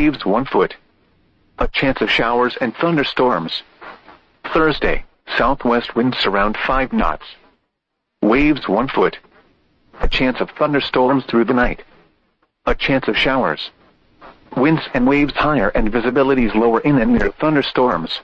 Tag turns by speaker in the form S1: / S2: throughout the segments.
S1: waves 1 foot. A chance of showers and thunderstorms. Thursday, southwest winds around 5 knots. Waves 1 foot. A chance of thunderstorms through the night. A chance of showers. Winds and waves higher and visibilities lower in and near thunderstorms.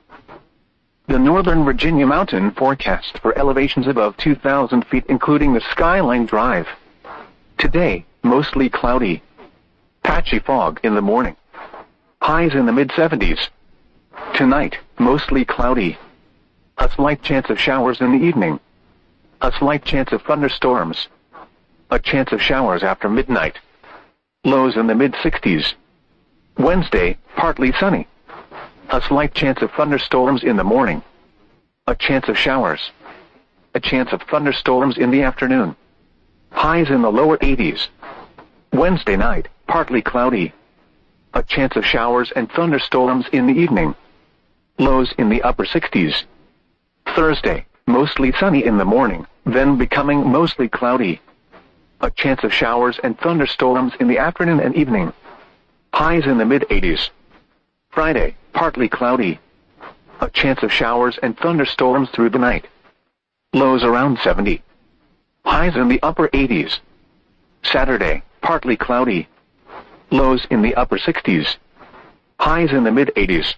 S1: The Northern Virginia mountain forecast for elevations above 2,000 feet including the Skyline Drive. Today, mostly cloudy. Patchy fog in the morning. Highs in the mid-70s. Tonight, mostly cloudy. A slight chance of showers in the evening. A slight chance of thunderstorms. A chance of showers after midnight. Lows in the mid-60s. Wednesday, partly sunny. A slight chance of thunderstorms in the morning. A chance of showers. A chance of thunderstorms in the afternoon. Highs in the lower 80s. Wednesday night, partly cloudy. A chance of showers and thunderstorms in the evening. Lows in the upper 60s. Thursday, mostly sunny in the morning, then becoming mostly cloudy. A chance of showers and thunderstorms in the afternoon and evening. Highs in the mid-80s. Friday, partly cloudy. A chance of showers and thunderstorms through the night. Lows around 70. Highs in the upper 80s. Saturday, partly cloudy. Lows in the upper 60s. Highs in the mid-80s.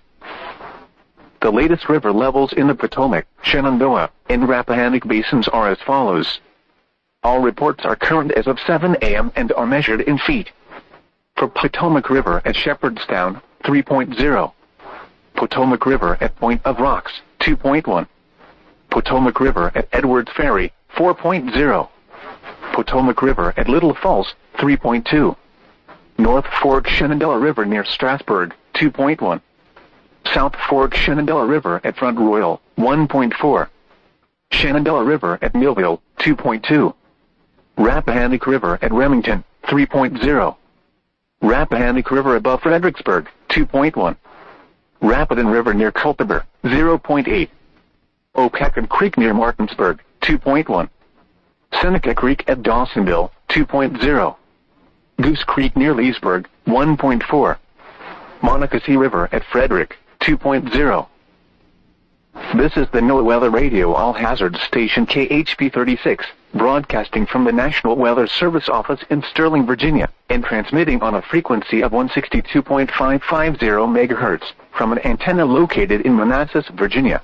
S1: The latest river levels in the Potomac, Shenandoah, and Rappahannock basins are as follows. All reports are current as of 7 a.m. and are measured in feet. For Potomac River at Shepherdstown, 3.0. Potomac River at Point of Rocks, 2.1. Potomac River at Edwards Ferry, 4.0. Potomac River at Little Falls, 3.2. North Fork Shenandoah River near Strasburg, 2.1. South Fork Shenandoah River at Front Royal, 1.4. Shenandoah River at Millville, 2.2. Rappahannock River at Remington, 3.0. Rappahannock River above Fredericksburg, 2.1. Rapidan River near Culpeper, 0.8. Opakam Creek near Martinsburg, 2.1. Seneca Creek at Dawsonville, 2.0. Goose Creek near Leesburg, 1.4. Monocacy River at Frederick, 2.0. This is the NOAA Weather Radio All Hazards Station KHP 36, broadcasting from the National Weather Service office in Sterling, Virginia, and transmitting on a frequency of 162.550 MHz from an antenna located in Manassas, Virginia.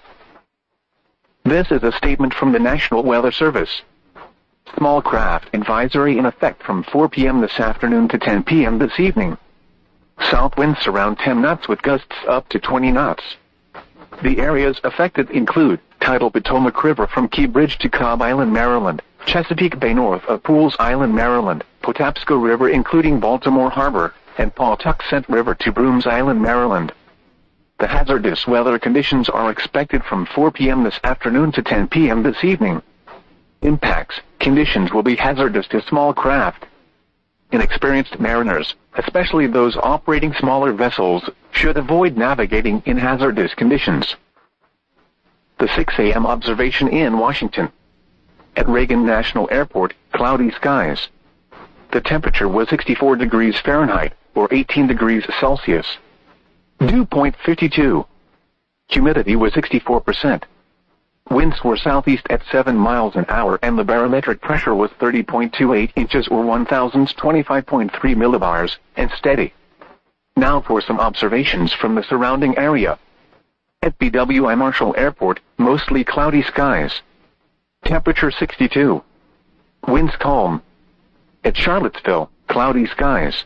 S1: This is a statement from the National Weather Service. Small craft advisory in effect from 4 p.m. this afternoon to 10 p.m. this evening. South winds around 10 knots with gusts up to 20 knots. The areas affected include tidal Potomac River from Key Bridge to Cobb Island, Maryland, Chesapeake Bay north of Pools Island, Maryland, Patapsco River including Baltimore Harbor, and Pawtuxet River to Brooms Island, Maryland. The hazardous weather conditions are expected from 4 p.m. this afternoon to 10 p.m. this evening. Impacts, conditions will be hazardous to small craft. Inexperienced mariners, especially those operating smaller vessels, should avoid navigating in hazardous conditions. The 6 a.m. observation in Washington. At Reagan National Airport, cloudy skies. The temperature was 64 degrees Fahrenheit, or 18 degrees Celsius. Dew point 52. Humidity was 64%. Winds were southeast at 7 miles an hour and the barometric pressure was 30.28 inches or 1025.3 millibars, and steady. Now for some observations from the surrounding area. At BWI Marshall Airport, mostly cloudy skies. Temperature 62. Winds calm. At Charlottesville, cloudy skies.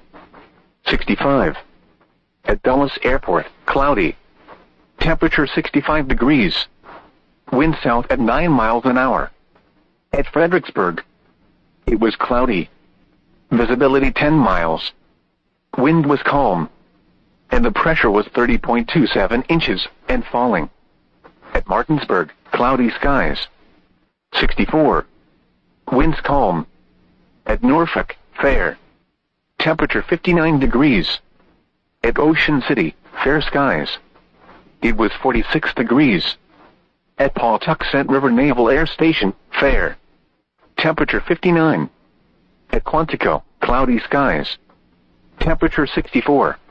S1: 65. At Dulles Airport, cloudy. Temperature 65 degrees. Wind south at 9 miles an hour. At Fredericksburg, it was cloudy. Visibility 10 miles. Wind was calm. And the pressure was 30.27 inches and falling. At Martinsburg, cloudy skies. 64. Winds calm. At Norfolk, fair. Temperature 59 degrees. At Ocean City, fair skies. It was 46 degrees. At Pawtuxet River Naval Air Station, fair. Temperature 59. At Quantico, cloudy skies. Temperature 64.